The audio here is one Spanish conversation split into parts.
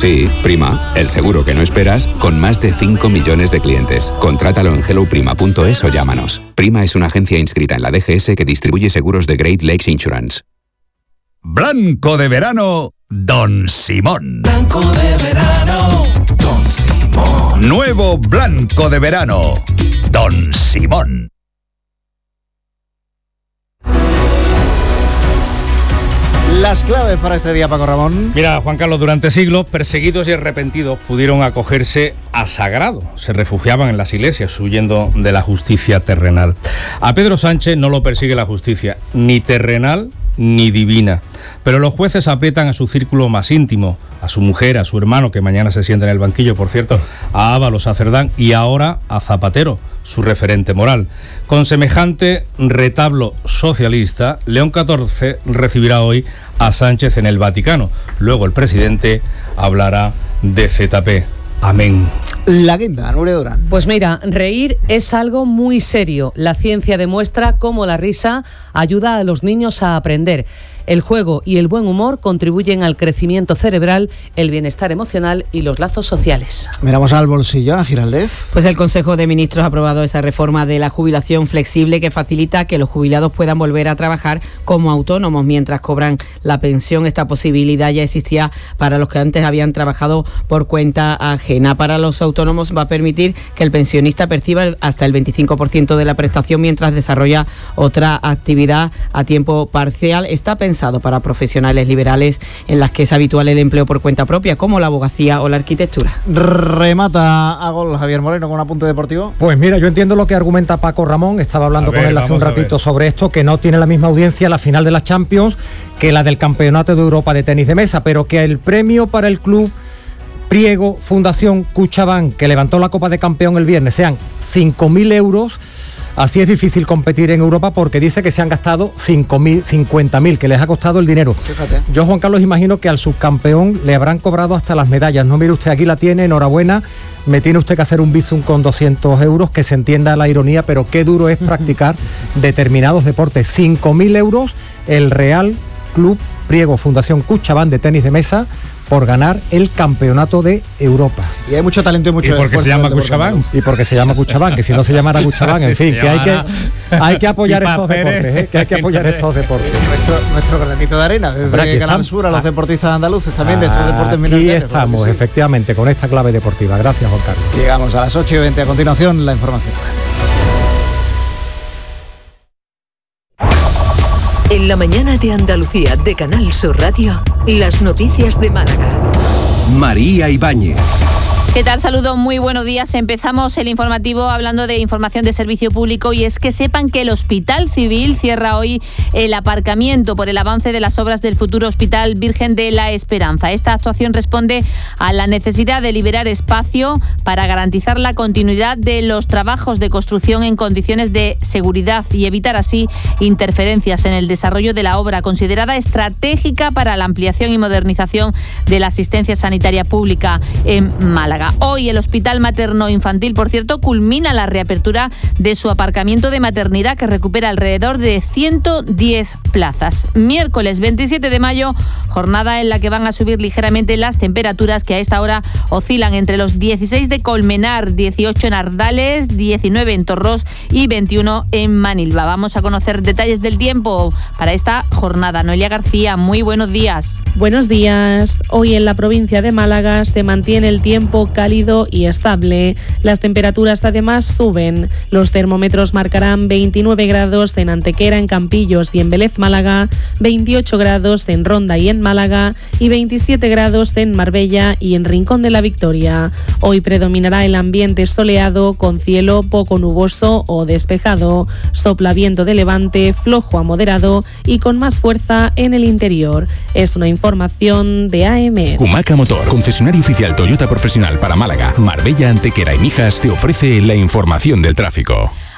Sí, Prima, el seguro que no esperas, con más de 5 millones de clientes. Contrátalo en helloprima.es o llámanos. Prima es una agencia inscrita en la DGS que distribuye seguros de Great Lakes Insurance. Blanco de verano, Don Simón. Blanco de verano, Don Simón. Nuevo blanco de verano, Don Simón. Las claves para este día, Paco Ramón. Mira, Juan Carlos, durante siglos, perseguidos y arrepentidos pudieron acogerse a sagrado. Se refugiaban en las iglesias, huyendo de la justicia terrenal. A Pedro Sánchez no lo persigue la justicia, ni terrenal ni divina. Pero los jueces aprietan a su círculo más íntimo, a su mujer, a su hermano, que mañana se sienta en el banquillo, por cierto, a Ábalos, a Cerdán y ahora a Zapatero, su referente moral. Con semejante retablo socialista, León XIV recibirá hoy a Sánchez en el Vaticano. Luego el presidente hablará de ZP. Amén. La guinda, Nuria Durán. Pues mira, reír es algo muy serio. La ciencia demuestra cómo la risa ayuda a los niños a aprender. El juego y el buen humor contribuyen al crecimiento cerebral, el bienestar emocional y los lazos sociales. Miramos al bolsillo, Ana Giraldez. Pues el Consejo de Ministros ha aprobado esa reforma de la jubilación flexible que facilita que los jubilados puedan volver a trabajar como autónomos mientras cobran la pensión. Esta posibilidad ya existía para los que antes habían trabajado por cuenta ajena. Para los autónomos va a permitir que el pensionista perciba hasta el 25% de la prestación mientras desarrolla otra actividad a tiempo parcial. Está pensado para profesionales liberales en las que es habitual el empleo por cuenta propia, como la abogacía o la arquitectura. Remata a gol Javier Moreno con un apunte deportivo. Pues mira, yo entiendo lo que argumenta Paco Ramón, estaba hablando con él hace un ratito sobre esto, que no tiene la misma audiencia la final de la Champions que la del Campeonato de Europa de tenis de mesa, pero que el premio para el club Priego Fundación CaixaBank, que levantó la Copa de Campeón el viernes, sean 5.000 euros. Así es difícil competir en Europa porque dice que se han gastado 50.000, que les ha costado el dinero. Fíjate. Yo, Juan Carlos, imagino que al subcampeón le habrán cobrado hasta las medallas. No, mire usted, aquí la tiene, enhorabuena. Me tiene usted que hacer un bizum con 200 euros, que se entienda la ironía, pero qué duro es practicar determinados deportes. 5.000 euros el Real Club Priego Fundación CaixaBank de tenis de mesa por ganar el Campeonato de Europa. Y hay mucho talento y mucho esfuerzo. ¿Y por qué se llama CaixaBank? Y porque se llama CaixaBank, que si no se llamara CaixaBank, en fin, que hay que apoyar estos deportes, que hay que apoyar estos deportes. Nuestro granito de arena, desde Canal Sur a los deportistas andaluces también de estos deportes minoritarios. Aquí estamos, efectivamente, con esta clave deportiva. Gracias, Juan Carlos. Llegamos a las 8:20, a continuación la información. En la mañana de Andalucía de Canal Sur Radio, las noticias de Málaga. María Ibáñez. ¿Qué tal? Saludos, muy buenos días. Empezamos el informativo hablando de información de servicio público y es que sepan que el Hospital Civil cierra hoy el aparcamiento por el avance de las obras del futuro Hospital Virgen de la Esperanza. Esta actuación responde a la necesidad de liberar espacio para garantizar la continuidad de los trabajos de construcción en condiciones de seguridad y evitar así interferencias en el desarrollo de la obra, considerada estratégica para la ampliación y modernización de la asistencia sanitaria pública en Málaga. Hoy el Hospital Materno-Infantil, por cierto, culmina la reapertura de su aparcamiento de maternidad, que recupera alrededor de 110 plazas. Miércoles 27 de mayo, jornada en la que van a subir ligeramente las temperaturas, que a esta hora oscilan entre los 16 de Colmenar, 18 en Ardales, 19 en Torros y 21 en Manilva. Vamos a conocer detalles del tiempo para esta jornada. Noelia García, muy buenos días. Buenos días. Hoy en la provincia de Málaga se mantiene el tiempo cálido y estable. Las temperaturas además suben. Los termómetros marcarán 29 grados en Antequera, en Campillos y en Vélez, Málaga, 28 grados en Ronda y en Málaga y 27 grados en Marbella y en Rincón de la Victoria. Hoy predominará el ambiente soleado con cielo poco nuboso o despejado. Sopla viento de levante flojo a moderado y con más fuerza en el interior. Es una información de AM. Humaca Motor, concesionario oficial Toyota profesional para Málaga, Marbella, Antequera y Mijas, te ofrece la información del tráfico.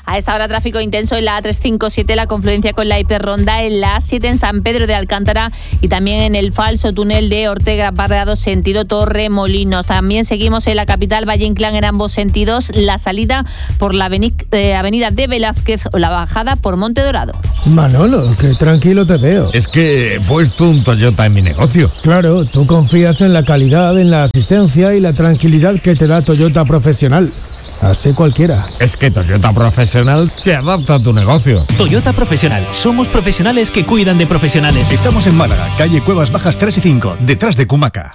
A esta hora tráfico intenso en la A357, la confluencia con la hiperronda, en la A7 en San Pedro de Alcántara y también en el falso túnel de Ortega Barreado sentido Torremolinos. También seguimos en la capital Valle Inclán en ambos sentidos, la salida por la avenida de Velázquez o la bajada por Monte Dorado. Manolo, qué tranquilo te veo. Es que he puesto un Toyota en mi negocio. Claro, tú confías en la calidad, en la asistencia y la tranquilidad que te da Toyota Profesional. Así cualquiera. Es que Toyota Profesional se adapta a tu negocio. Toyota Profesional. Somos profesionales que cuidan de profesionales. Estamos en Málaga, calle Cuevas Bajas 3 y 5, detrás de Cumaca.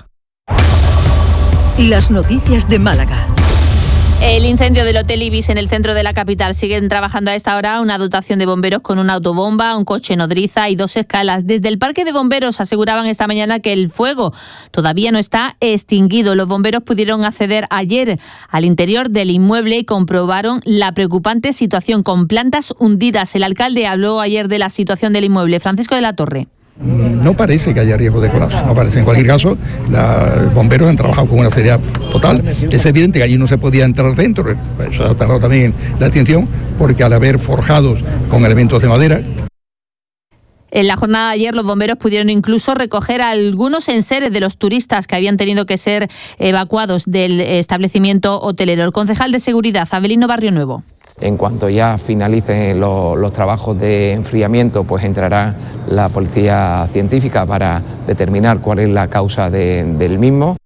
Las noticias de Málaga. El incendio del Hotel Ibis en el centro de la capital. Siguen trabajando a esta hora una dotación de bomberos con una autobomba, un coche nodriza y 2 escalas. Desde el parque de bomberos aseguraban esta mañana que el fuego todavía no está extinguido. Los bomberos pudieron acceder ayer al interior del inmueble y comprobaron la preocupante situación con plantas hundidas. El alcalde habló ayer de la situación del inmueble. Francisco de la Torre. No parece que haya riesgo de colapso, no parece. En cualquier caso, los bomberos han trabajado con una seriedad total. Es evidente que allí no se podía entrar dentro, eso ha tardado también la atención, porque al haber forjados con elementos de madera. En la jornada de ayer los bomberos pudieron incluso recoger algunos enseres de los turistas que habían tenido que ser evacuados del establecimiento hotelero. El concejal de Seguridad, Abelino Barrio Nuevo. En cuanto ya finalicen los trabajos de enfriamiento, pues entrará la policía científica para determinar cuál es la causa del mismo.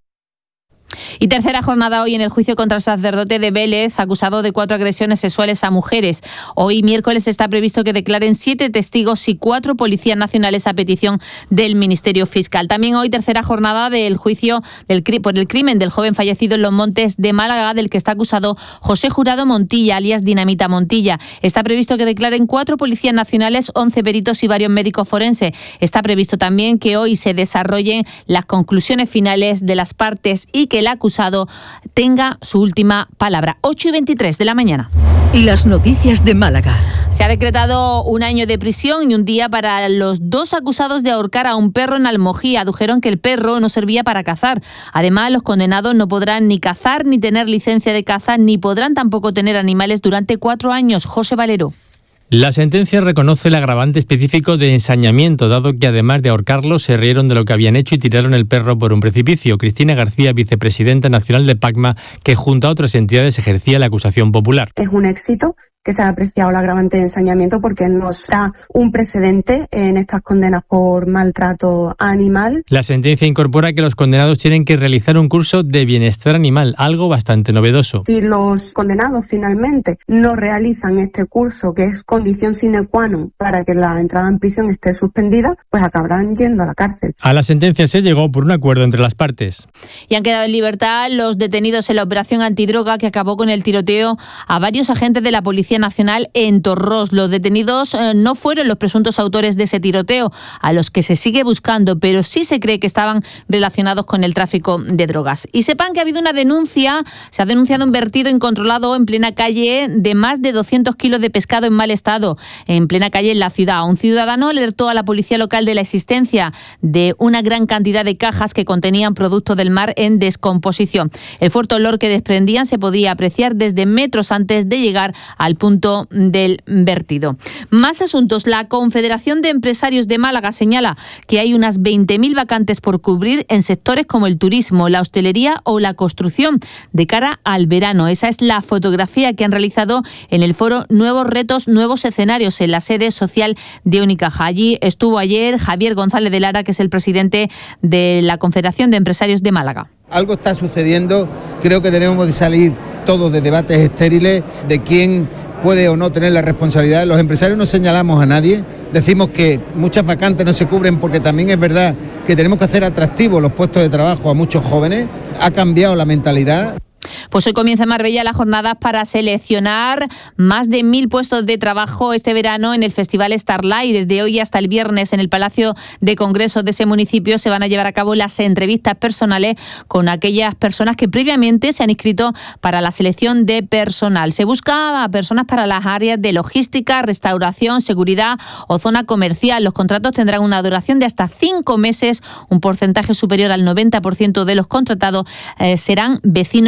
Y tercera jornada hoy en el juicio contra el sacerdote de Vélez, acusado de 4 agresiones sexuales a mujeres. Hoy miércoles está previsto que declaren 7 testigos y 4 policías nacionales a petición del Ministerio Fiscal. También hoy tercera jornada del juicio por el crimen del joven fallecido en Los Montes de Málaga, del que está acusado José Jurado Montilla, alias Dinamita Montilla. Está previsto que declaren 4 policías nacionales, 11 peritos y varios médicos forenses. Está previsto también que hoy se desarrollen las conclusiones finales de las partes y que el acusado tenga su última palabra. 8:23 de la mañana. Las noticias de Málaga. Se ha decretado 1 año de prisión y un día para los 2 acusados de ahorcar a un perro en Almojí. Adujeron que el perro no servía para cazar. Además, los condenados no podrán ni cazar ni tener licencia de caza, ni podrán tampoco tener animales durante 4 años. José Valero. La sentencia reconoce el agravante específico de ensañamiento, dado que además de ahorcarlos se rieron de lo que habían hecho y tiraron el perro por un precipicio. Cristina García, vicepresidenta nacional de PACMA, que junto a otras entidades ejercía la acusación popular. Es un éxito que se ha apreciado el agravante de ensañamiento porque nos da un precedente en estas condenas por maltrato animal. La sentencia incorpora que los condenados tienen que realizar un curso de bienestar animal, algo bastante novedoso. Si los condenados finalmente no realizan este curso, que es condición sine qua non para que la entrada en prisión esté suspendida, pues acabarán yendo a la cárcel. A la sentencia se llegó por un acuerdo entre las partes. Y han quedado en libertad los detenidos en la operación antidroga que acabó con el tiroteo a varios agentes de la Policía Nacional en Torrós. Los detenidos no fueron los presuntos autores de ese tiroteo, a los que se sigue buscando, pero sí se cree que estaban relacionados con el tráfico de drogas. Y sepan que ha habido una denuncia, se ha denunciado un vertido incontrolado en plena calle de más de 200 kilos de pescado en mal estado, en plena calle en la ciudad. Un ciudadano alertó a la policía local de la existencia de una gran cantidad de cajas que contenían productos del mar en descomposición. El fuerte olor que desprendían se podía apreciar desde metros antes de llegar al punto del vertido. Más asuntos. La Confederación de Empresarios de Málaga señala que hay unas 20.000 vacantes por cubrir en sectores como el turismo, la hostelería o la construcción de cara al verano. Esa es la fotografía que han realizado en el foro Nuevos Retos, Nuevos Escenarios en la sede social de Unicaja. Allí estuvo ayer Javier González de Lara, que es el presidente de la Confederación de Empresarios de Málaga. Algo está sucediendo, creo que debemos de salir todos de debates estériles de quién puede o no tener la responsabilidad. Los empresarios no señalamos a nadie, decimos que muchas vacantes no se cubren porque también es verdad que tenemos que hacer atractivos los puestos de trabajo a muchos jóvenes. Ha cambiado la mentalidad. Pues hoy comienza en Marbella las jornadas para seleccionar más de 1.000 puestos de trabajo este verano en el Festival Starlight. Desde hoy hasta el viernes en el Palacio de Congresos de ese municipio se van a llevar a cabo las entrevistas personales con aquellas personas que previamente se han inscrito para la selección de personal. Se busca a personas para las áreas de logística, restauración, seguridad o zona comercial. Los contratos tendrán una duración de hasta 5 meses. Un porcentaje superior al 90% de los contratados serán vecinos de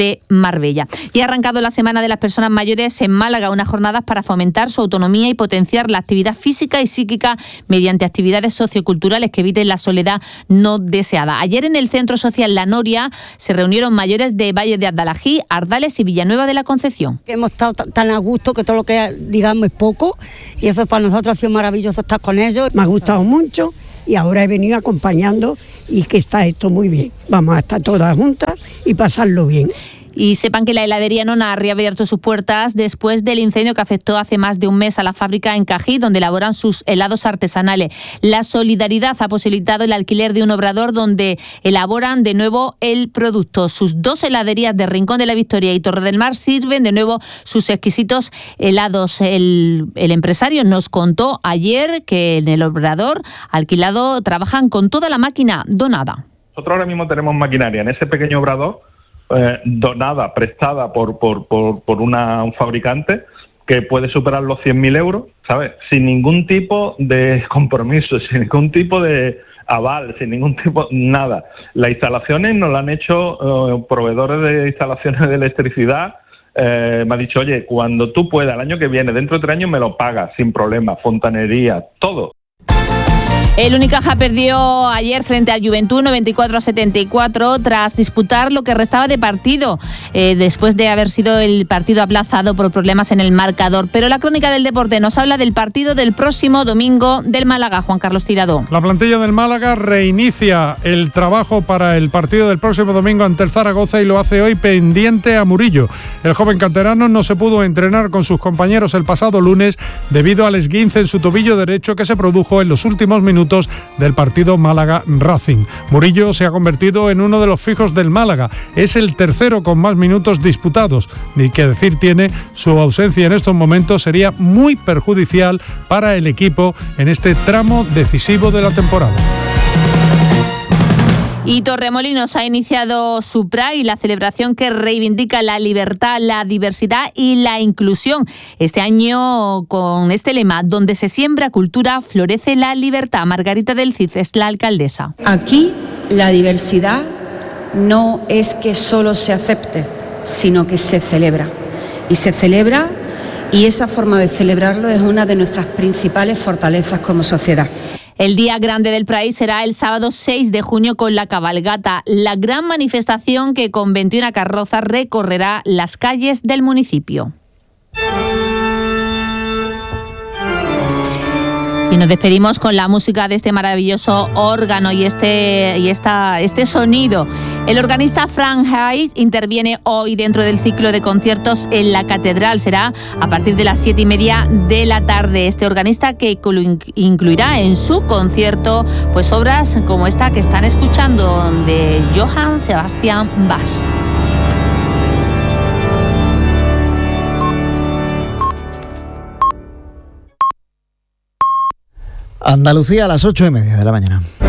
de Marbella. Y ha arrancado la Semana de las Personas Mayores en Málaga, unas jornadas para fomentar su autonomía y potenciar la actividad física y psíquica mediante actividades socioculturales que eviten la soledad no deseada. Ayer en el Centro Social La Noria se reunieron mayores de Valle de Aldalají, Ardales y Villanueva de la Concepción. Hemos estado tan a gusto que todo lo que digamos es poco, y eso para nosotros ha sido maravilloso estar con ellos. Me ha gustado mucho y ahora he venido acompañando y que está esto muy bien. Vamos a estar todas juntas y pasarlo bien. Y sepan que la heladería Nona ha reabierto sus puertas después del incendio que afectó hace más de un mes a la fábrica en Cají, donde elaboran sus helados artesanales. La solidaridad ha posibilitado el alquiler de un obrador donde elaboran de nuevo el producto. Sus 2 heladerías de Rincón de la Victoria y Torre del Mar sirven de nuevo sus exquisitos helados. El empresario nos contó ayer que en el obrador alquilado trabajan con toda la máquina donada. Nosotros ahora mismo tenemos maquinaria en ese pequeño obrador donada, prestada por un fabricante que puede superar los 100.000 euros, ¿sabes? Sin ningún tipo de compromiso, sin ningún tipo de aval, sin ningún tipo, nada. Las instalaciones nos las han hecho proveedores de instalaciones de electricidad. Me ha dicho, oye, cuando tú puedas, el año que viene, dentro de 3 años me lo pagas, sin problema, fontanería, todo. El Unicaja perdió ayer frente al Juventud 94-74 tras disputar lo que restaba de partido, después de haber sido el partido aplazado por problemas en el marcador. Pero la crónica del deporte nos habla del partido del próximo domingo del Málaga. Juan Carlos Tirado. La plantilla del Málaga reinicia el trabajo para el partido del próximo domingo ante el Zaragoza y lo hace hoy pendiente a Murillo. El joven canterano no se pudo entrenar con sus compañeros el pasado lunes debido al esguince en su tobillo derecho que se produjo en los últimos minutos del partido Málaga-Racing. Murillo se ha convertido en uno de los fijos del Málaga. Es el tercero con más minutos disputados. Ni que decir tiene, su ausencia en estos momentos sería muy perjudicial para el equipo en este tramo decisivo de la temporada. Y Torremolinos ha iniciado su Pride, la celebración que reivindica la libertad, la diversidad y la inclusión. Este año con este lema, donde se siembra cultura, florece la libertad. Margarita del Cid es la alcaldesa. Aquí la diversidad no es que solo se acepte, sino que se celebra. Y se celebra, y esa forma de celebrarlo es una de nuestras principales fortalezas como sociedad. El día grande del Pride será el sábado 6 de junio con la cabalgata, la gran manifestación que con 21 carrozas recorrerá las calles del municipio. Y nos despedimos con la música de este maravilloso órgano y este sonido. El organista Frank Hayes interviene hoy dentro del ciclo de conciertos en la Catedral. Será a partir de las 7:30 de la tarde. Este organista que incluirá en su concierto pues obras como esta que están escuchando de Johann Sebastian Bach. Andalucía a las 8:30 de la mañana.